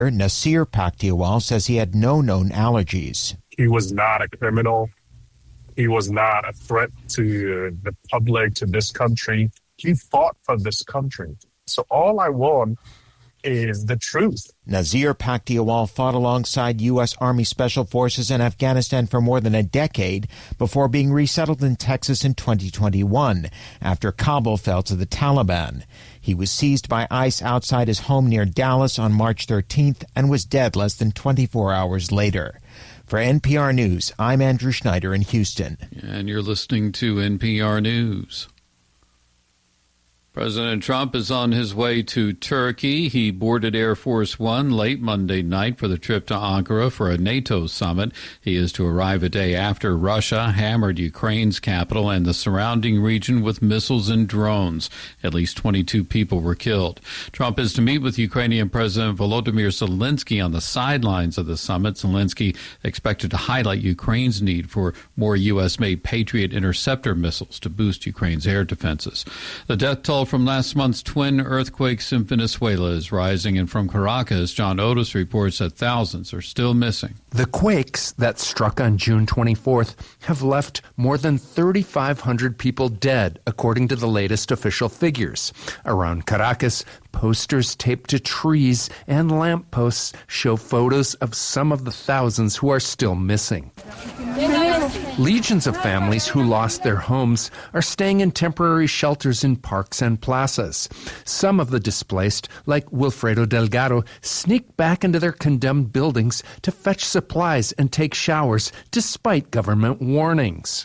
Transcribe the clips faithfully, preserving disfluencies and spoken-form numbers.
Nasir Paktiawal says he had no known allergies. He was not a criminal. He was not a threat to the public, to this country. He fought for this country. So all I want is the truth. Nasir Paktiawal fought alongside U S. Army Special Forces in Afghanistan for more than a decade before being resettled in Texas in twenty twenty-one after Kabul fell to the Taliban. He was seized by ICE outside his home near Dallas on March thirteenth and was dead less than twenty-four hours later. For N P R News, I'm Andrew Schneider in Houston. And you're listening to N P R News. President Trump is on his way to Turkey. He boarded Air Force One late Monday night for the trip to Ankara for a NATO summit. He is to arrive a day after Russia hammered Ukraine's capital and the surrounding region with missiles and drones. At least twenty-two people were killed. Trump is to meet with Ukrainian President Volodymyr Zelensky on the sidelines of the summit. Zelensky expected to highlight Ukraine's need for more U S-made Patriot interceptor missiles to boost Ukraine's air defenses. The death toll from last month's twin earthquakes in Venezuela is rising, and from Caracas, John Otis reports that thousands are still missing. The quakes that struck on June twenty-fourth have left more than thirty-five hundred people dead, according to the latest official figures. Around Caracas, posters taped to trees and lampposts show photos of some of the thousands who are still missing. Legions of families who lost their homes are staying in temporary shelters in parks and plazas. Some of the displaced, like Wilfredo Delgado, sneak back into their condemned buildings to fetch supplies and take showers despite government warnings.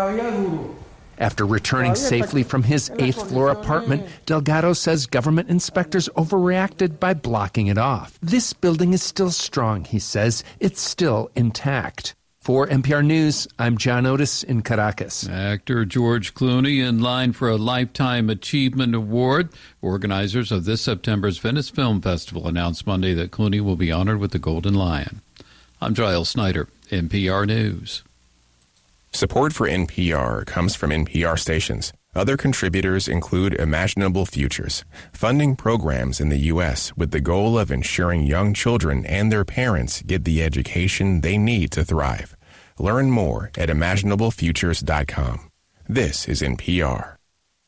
After returning safely from his eighth floor apartment, Delgado says government inspectors overreacted by blocking it off. This building is still strong, he says. It's still intact. For N P R News, I'm John Otis in Caracas. Actor George Clooney in line for a Lifetime Achievement Award. Organizers of this September's Venice Film Festival announced Monday that Clooney will be honored with the Golden Lion. I'm Giles Snyder, N P R News. Support for N P R comes from N P R stations. Other contributors include Imaginable Futures, funding programs in the U S with the goal of ensuring young children and their parents get the education they need to thrive. Learn more at imaginable futures dot com. This is N P R.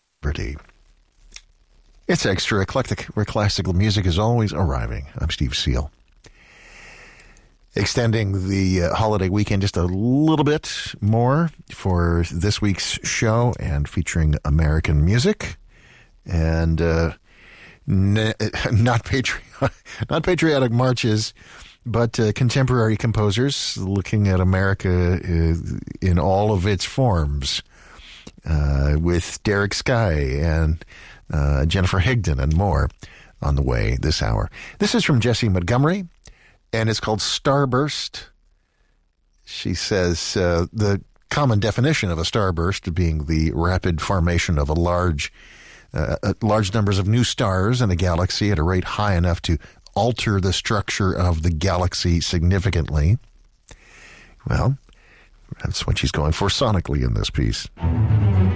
It's extra eclectic, where classical music is always arriving. I'm Steve Seal. Extending the uh, holiday weekend just a little bit more for this week's show and featuring American music and uh, n- not patriotic, not patriotic marches, but uh, contemporary composers looking at America uh, in all of its forms, uh, with Derek Skye and uh, Jennifer Higdon and more on the way this hour. This is from Jessie Montgomery, and it's called Starburst. She says uh, the common definition of a starburst being the rapid formation of a large, uh, large numbers of new stars in a galaxy at a rate high enough to alter the structure of the galaxy significantly. Well, that's what she's going for sonically in this piece.